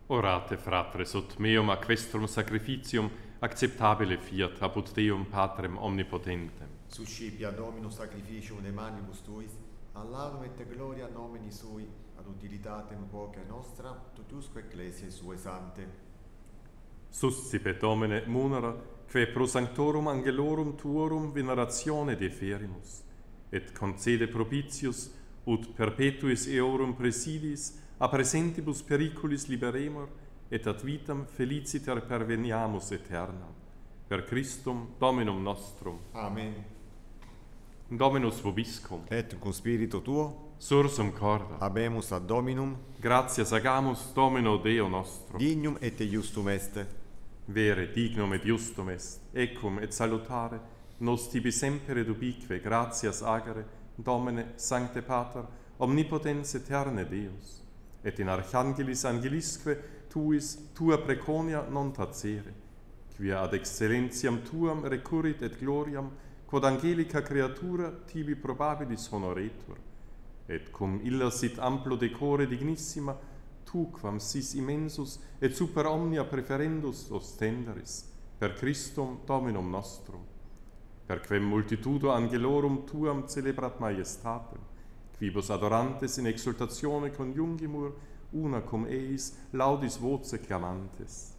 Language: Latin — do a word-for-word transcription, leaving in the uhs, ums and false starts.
Orate, fratres, ut meum aquestrum sacrificium acceptabile fiat apud Deum Patrem omnipotentem. Suscipia Dominus sacrificium de manibus tuis, ad laudum et gloria nomini sui, ad utilitatem quoque nostra, totusque ecclesiae sue sante. Suscipet Domine munera, que pro sanctorum angelorum tuorum veneratione deferimus, et concede propitius, ut perpetuis eorum presidis, a presentibus periculis liberemur, et ad vitam feliciter perveniamus aeternam. Per Christum Dominum nostrum. Amen. Dominus vobiscum. Et cum spiritu tuo, Sursum corda. habemus ad Dominum, Gratias agamus Domino Deo nostro. dignum et iustum est. Vere, dignum et justum est, ecum et salutare, nos tibi semper et ubique gratias agere, Domine, Sancte Pater, omnipotens aeterne Deus, et in archangelis angelisque tuis tua preconia non tacere, quia ad excellentiam tuam recurrit et gloriam, quod angelica creatura tibi probabilis honoretur, et cum illa sit amplo decore dignissima, tu quam sis immensus et super omnia preferendus ostenderis, per Christum Dominum nostrum, per quem multitudo angelorum tuam celebrat majestatem, quibus adorantes in exultatione coniungimur, una cum eis laudis voce clamantes.